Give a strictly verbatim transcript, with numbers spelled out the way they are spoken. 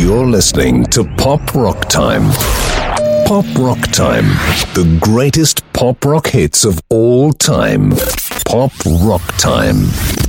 You're listening to Pop Rock Time. Pop Rock Time. The greatest pop rock hits of all time. Pop Rock Time.